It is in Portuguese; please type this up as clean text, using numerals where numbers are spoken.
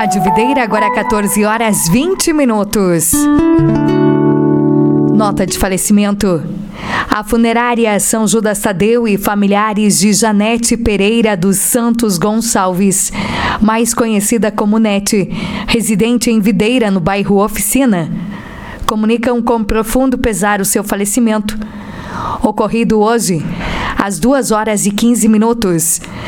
Rádio Videira, agora 14 horas 20 minutos. Nota de falecimento. A funerária São Judas Tadeu e familiares de Janete Pereira dos Santos Gonçalves, mais conhecida como Nete, residente em Videira, no bairro Oficina, comunicam com profundo pesar o seu falecimento, ocorrido hoje, às 2 horas e 15 minutos,